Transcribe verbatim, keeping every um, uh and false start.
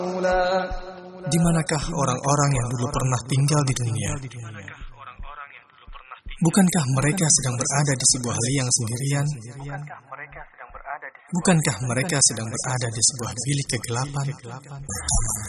Di manakah orang-orang yang dulu pernah tinggal di dunia? Bukankah mereka sedang berada di sebuah liang sendirian? Bukankah mereka sedang berada di sebuah bilik kegelapan?